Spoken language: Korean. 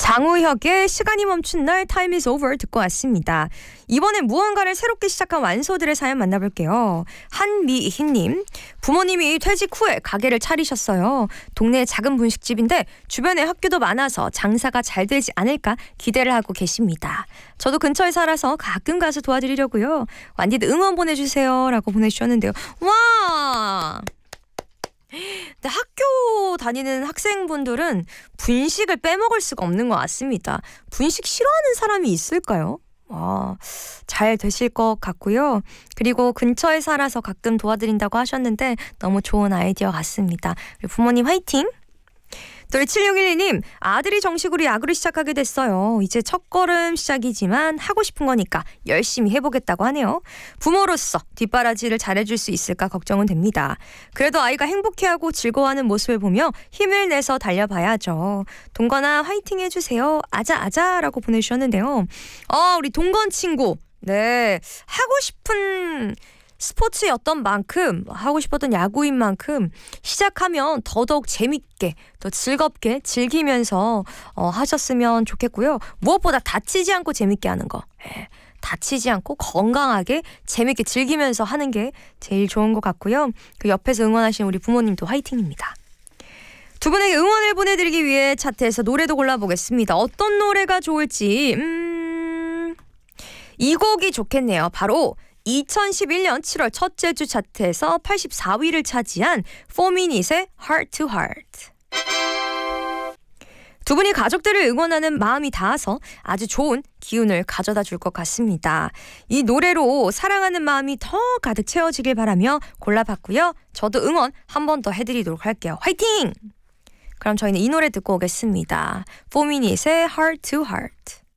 장우혁의 시간이 멈춘 날 Time is over 듣고 왔습니다. 이번엔 무언가를 새롭게 시작한 완소들의 사연 만나볼게요. 한미희님, 부모님이 퇴직 후에 가게를 차리셨어요. 동네에 작은 분식집인데 주변에 학교도 많아서 장사가 잘 되지 않을까 기대를 하고 계십니다. 저도 근처에 살아서 가끔 가서 도와드리려고요. 완디도 응원 보내주세요 라고 보내주셨는데요. 와! 근데 학교 다니는 학생분들은 분식을 빼먹을 수가 없는 것 같습니다. 분식 싫어하는 사람이 있을까요? 잘 되실 것 같고요. 그리고 근처에 살아서 가끔 도와드린다고 하셨는데 너무 좋은 아이디어 같습니다. 부모님 화이팅! 또 7612님, 아들이 정식으로 야구를 시작하게 됐어요. 이제 첫걸음 시작이지만 하고 싶은 거니까 열심히 해보겠다고 하네요. 부모로서 뒷바라지를 잘해줄 수 있을까 걱정은 됩니다. 그래도 아이가 행복해하고 즐거워하는 모습을 보며 힘을 내서 달려봐야죠. 동건아 화이팅 해주세요. 아자아자 라고 보내주셨는데요. 우리 동건 친구, 네, 하고 싶은 스포츠였던 만큼, 하고 싶었던 야구인 만큼 시작하면 더더욱 재밌게 더 즐겁게 즐기면서 하셨으면 좋겠고요. 무엇보다 다치지 않고 재밌게 하는 거, 다치지 않고 건강하게 재밌게 즐기면서 하는 게 제일 좋은 것 같고요. 그 옆에서 응원하시는 우리 부모님도 화이팅입니다. 두 분에게 응원을 보내드리기 위해 차트에서 노래도 골라보겠습니다. 어떤 노래가 좋을지 이 곡이 좋겠네요. 바로 2011년 7월 첫째 주 차트에서 84위를 차지한 4미닛의 Heart to Heart. 두 분이 가족들을 응원하는 마음이 닿아서 아주 좋은 기운을 가져다 줄 것 같습니다. 이 노래로 사랑하는 마음이 더 가득 채워지길 바라며 골라봤고요. 저도 응원 한 번 더 해드리도록 할게요. 화이팅! 그럼 저희는 이 노래 듣고 오겠습니다. 4미닛의 Heart to Heart.